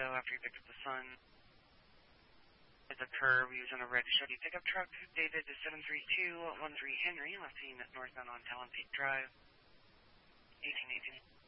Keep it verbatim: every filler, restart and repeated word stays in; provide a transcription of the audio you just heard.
so after you picked up the son. At the curb, he was in a red Chevy pickup truck, dated to seven three two one three Henry, last seen northbound on Talon Peak Drive, eighteen eighteen.